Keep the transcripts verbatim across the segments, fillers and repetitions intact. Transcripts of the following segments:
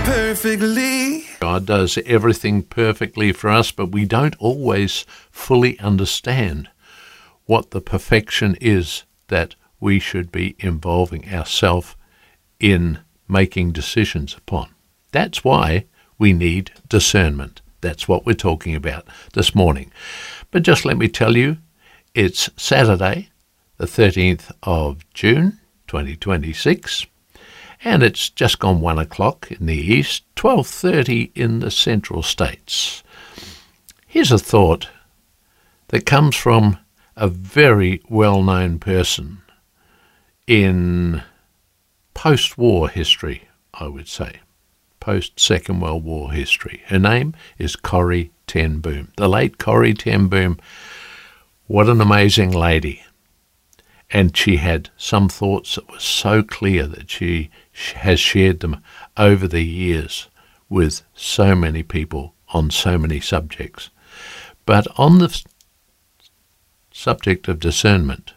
perfectly. God does everything perfectly for us, but we don't always fully understand what the perfection is that we should be involving ourselves in making decisions upon. That's why we need discernment. That's what we're talking about this morning. But just let me tell you, it's Saturday, the thirteenth of June, twenty twenty-six, and it's just gone one o'clock in the east, twelve thirty in the central states. Here's a thought that comes from a very well-known person in post-war history, I would say, post-Second World War history. Her name is Corrie ten Boom, the late Corrie ten Boom. What an amazing lady. And she had some thoughts that were so clear that she has shared them over the years with so many people on so many subjects. But on the subject of discernment,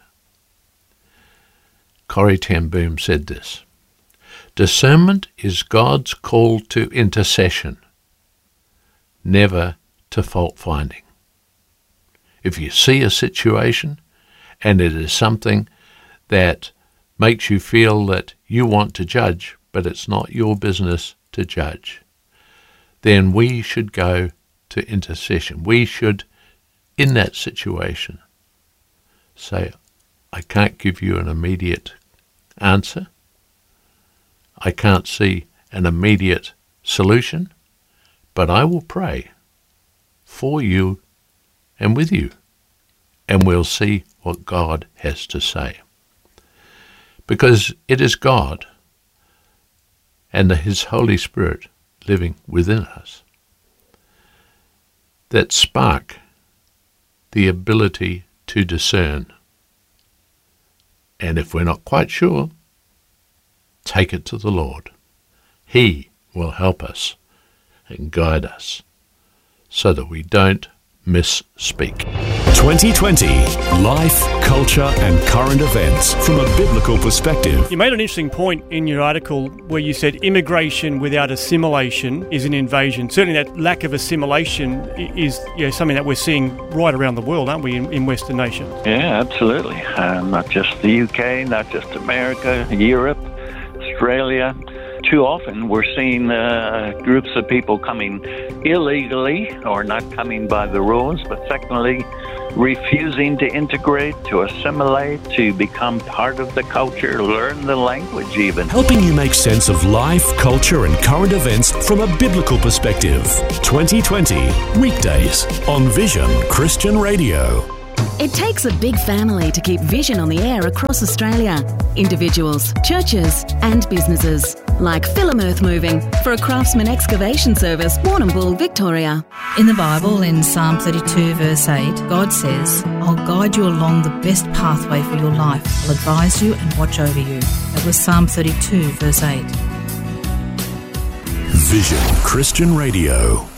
Corrie ten Boom said this: discernment is God's call to intercession, never to fault-finding. If you see a situation and it is something that makes you feel that you want to judge, but it's not your business to judge, then we should go to intercession. We should, in that situation, say, I can't give you an immediate answer. I can't see an immediate solution, but I will pray for you and with you, and we'll see what God has to say. Because it is God and His Holy Spirit living within us that spark the ability to discern. And if we're not quite sure, take it to the Lord. He will help us and guide us so that we don't misspeak. twenty twenty, life, culture and current events from a biblical perspective. You made an interesting point in your article where you said immigration without assimilation is an invasion. Certainly that lack of assimilation is you know, something that we're seeing right around the world, aren't we, in, in Western nations? Yeah, absolutely. Uh, not just the U K, not just America, Europe, Australia. Too often we're seeing uh, groups of people coming illegally or not coming by the rules, but secondly, refusing to integrate, to assimilate, to become part of the culture, learn the language even. Helping you make sense of life, culture and current events from a biblical perspective. twenty twenty, weekdays on Vision Christian Radio. It takes a big family to keep Vision on the air across Australia. Individuals, churches and businesses. Like Film Earth Moving for a Craftsman excavation service, Warrnambool, Victoria. In the Bible, in Psalm thirty-two verse eight, God says, I'll guide you along the best pathway for your life. I'll advise you and watch over you. That was Psalm thirty-two verse eight. Vision Christian Radio.